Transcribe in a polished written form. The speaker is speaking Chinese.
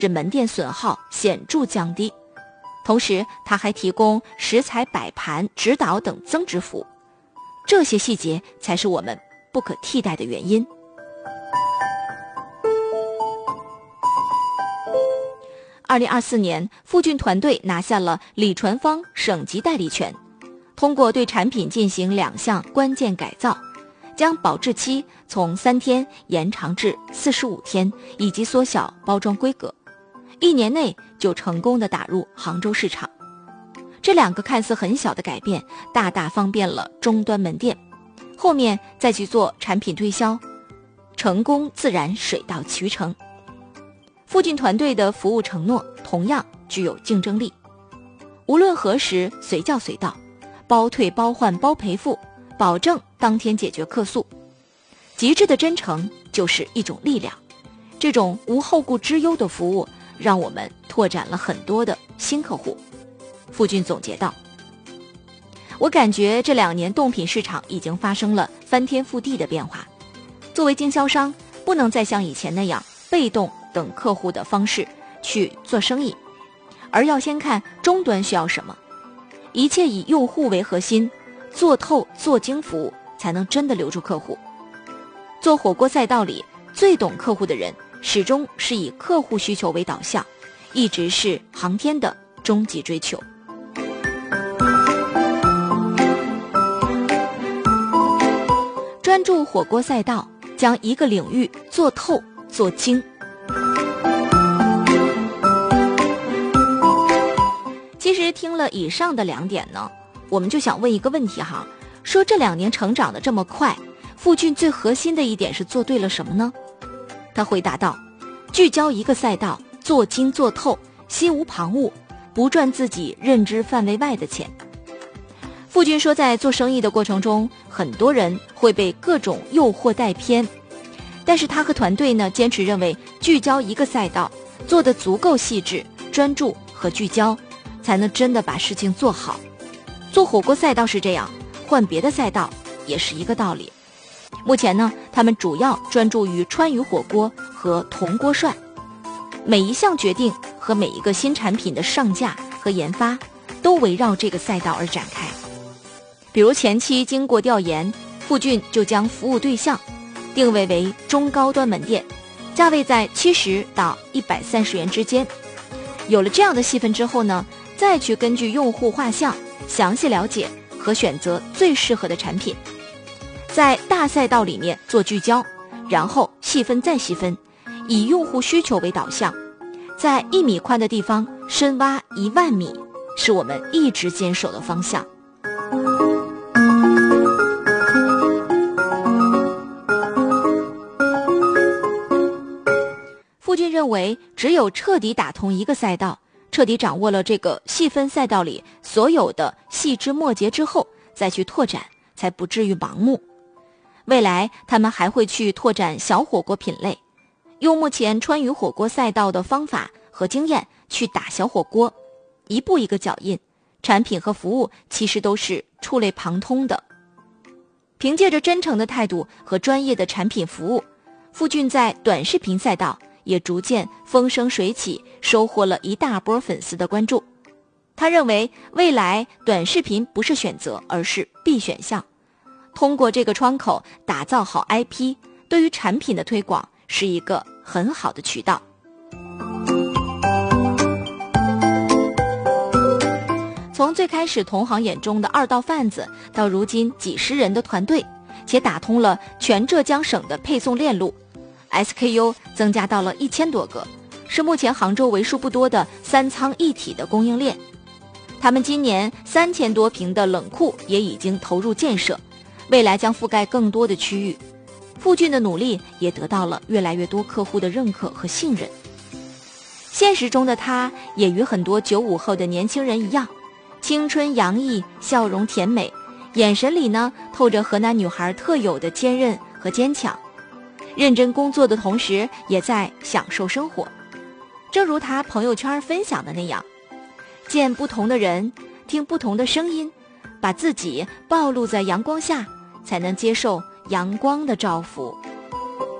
使门店损耗显著降低。同时，他还提供食材摆盘、指导等增值服务，这些细节才是我们不可替代的原因。2024年，富俊团队拿下了李传芳省级代理权，通过对产品进行2项关键改造，将保质期从3天延长至45天，以及缩小包装规格，1年内就成功地打入杭州市场。这2个看似很小的改变，大大方便了终端门店，后面再去做产品推销，成功自然水到渠成。富俊团队的服务承诺同样具有竞争力，无论何时随叫随到，包退包换包赔付，保证当天解决客诉。极致的真诚就是一种力量，这种无后顾之忧的服务让我们拓展了很多的新客户。富俊总结道，我感觉这2年冻品市场已经发生了翻天覆地的变化，作为经销商不能再像以前那样被动等客户的方式去做生意，而要先看终端需要什么，一切以用户为核心，做透做精服务，才能真的留住客户。做火锅赛道里最懂客户的人，始终是以客户需求为导向，一直是航天的终极追求。专注火锅赛道，将一个领域做透做精。其实听了以上的2点呢，我们就想问一个问题哈，说这2年成长的这么快，富俊最核心的一点是做对了什么呢？他回答道，聚焦一个赛道，做精做透，心无旁骛，不赚自己认知范围外的钱。富俊说，在做生意的过程中，很多人会被各种诱惑带偏，但是他和团队呢，坚持认为聚焦一个赛道，做得足够细致、专注和聚焦，才能真的把事情做好。做火锅赛道是这样，换别的赛道也是一个道理。目前呢，他们主要专注于川渝火锅和铜锅涮，每一项决定和每一个新产品的上架和研发都围绕这个赛道而展开。比如前期经过调研，富俊就将服务对象定位为中高端门店，价位在70到130元之间。有了这样的细分之后呢，再去根据用户画像详细了解和选择最适合的产品，在大赛道里面做聚焦，然后细分再细分，以用户需求为导向，在1米宽的地方深挖1万米，是我们一直坚守的方向。富俊认为，只有彻底打通一个赛道，彻底掌握了这个细分赛道里所有的细枝末节之后，再去拓展，才不至于盲目。未来他们还会去拓展小火锅品类，用目前川渝火锅赛道的方法和经验去打小火锅，一步一个脚印，产品和服务其实都是触类旁通的。凭借着真诚的态度和专业的产品服务，富俊在短视频赛道也逐渐风生水起，收获了一大波粉丝的关注。他认为未来短视频不是选择，而是必选项。通过这个窗口打造好 IP， 对于产品的推广是一个很好的渠道。从最开始同行眼中的2道贩子，到如今几十人的团队，且打通了全浙江省的配送链路， SKU 增加到了1000多个，是目前杭州为数不多的3仓一体的供应链。他们今年3000多平的冷库也已经投入建设，未来将覆盖更多的区域。富俊的努力也得到了越来越多客户的认可和信任。现实中的他也与很多95后的年轻人一样，青春洋溢，笑容甜美，眼神里呢透着河南女孩特有的坚韧和坚强。认真工作的同时，也在享受生活。正如他朋友圈分享的那样，见不同的人，听不同的声音，把自己暴露在阳光下，才能接受阳光的照拂。